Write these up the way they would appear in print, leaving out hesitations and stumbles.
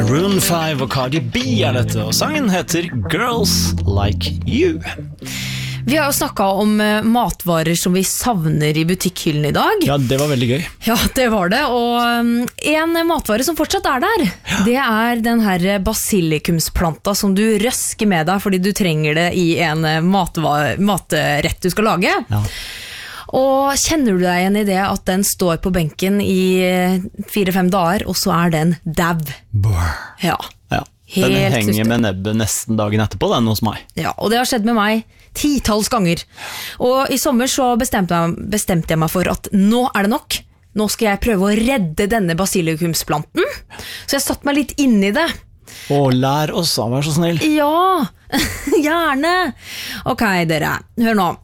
Maroon 5 og Cardi B dette, og sangen heter Girls Like You. Vi har jo snakket om matvarer som vi savner i butikkhyllen i dag. Ja, det var veldig gøy. Ja, det var det, og en matvare som fortsatt er der, det er den her basilikumsplanta som du røsker med deg fordi du trenger det i en matrett du skal lage. Ja. Og kjenner du deg igjen i det at den står på benken i 4-5 dager, og så er den dav? Ja. Ja. Den henger med nebbet nesten dagen etterpå, den hos meg. Ja, og det har skjedd med meg 10-talls ganger. Og i sommer så bestemte jeg meg for at nå er det nok. Nå skal jeg prøve å redde denne basilikumsplanten. Så jeg satt meg litt inn i det. Lær oss, vær så snill. Ja, gjerne. Ok, dere, hør nå.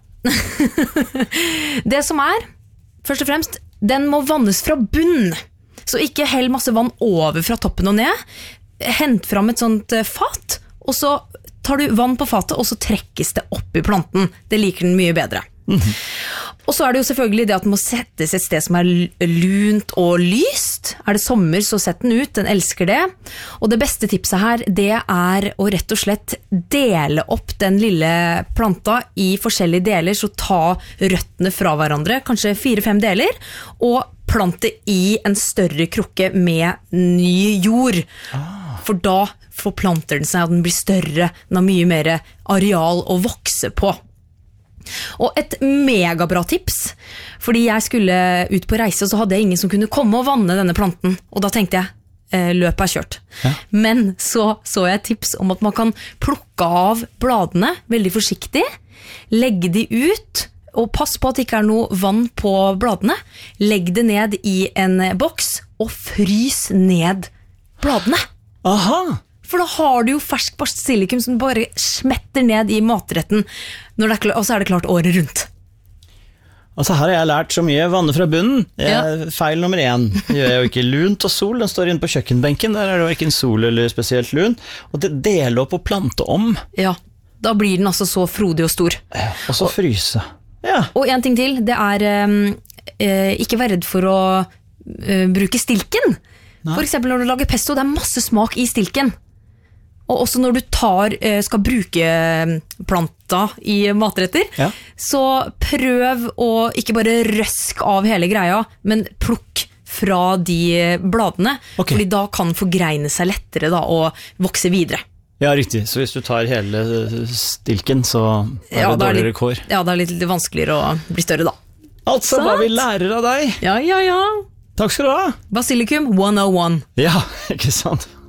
Det som er, først og fremst, den må vannes fra bunn. Så ikke hell masse vann over fra toppen og ned. Hent fram et sånt fat, og så tar du vann på fatet, og så trekkes det opp i planten. Det liker den mye bedre. Og så er det jo selvfølgelig det at den må settes et sted som er lunt og lyst. Er det sommer, så sett den ut, den elsker det. Og det beste tipset her, det er å rett og slett dele opp den lille planta i forskjellige deler, så ta røttene fra hverandre, kanskje 4-5 deler, og plante i en større krukke med ny jord. For da forplanter den seg, og den blir større, den har mye mer areal å vokse på. Og et megabra tips, fordi jeg skulle ut på reise, så hadde jeg ingen som kunne komme og vanne denne planten, og da tenkte jeg, løpet er kjørt. Ja. Men så jeg et tips om at man kan plukke av bladene veldig forsiktig, legge de ut, og pass på at det ikke er noe vann på bladene, legg det ned i en boks, og frys ned bladene. Aha! For da har du jo fersk basilikum som bare smetter ned i matretten, og så er det klart året rundt. Altså her har jeg lært så mye. Vanne fra bunnen. Feil nummer 1. Det gjør jeg jo ikke. Lunt og sol, den står inne på kjøkkenbenken. Der er det jo ikke en sol eller spesielt lun. Og det deler opp og plante om. Ja, da blir den altså så frodig og stor. Og så fryse. Ja. Og en ting til, det er ikke vær redd for å bruke stilken. Nei. For eksempel når du lager pesto, det er masse smak i stilken. Og også når du skal bruke planta i matretter, så prøv å ikke bare røsk av hele greia, men plukk fra de bladene, fordi da kan den forgreine seg lettere da, og vokse videre. Ja, riktig. Så hvis du tar hele stilken, så er det dårligere kår. Ja, det er litt vanskeligere å bli større da. Altså, hva vi lærer av deg. Ja. Takk skal du ha. Basilikum 101. Ja, ikke sant?